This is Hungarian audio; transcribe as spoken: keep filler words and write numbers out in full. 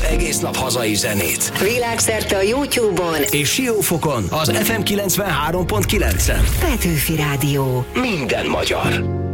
egész nap hazai zenét. Világszerte a YouTube-on és Siófokon az ef em kilencvenhárom pont kilencen. Petőfi Rádió. Minden magyar.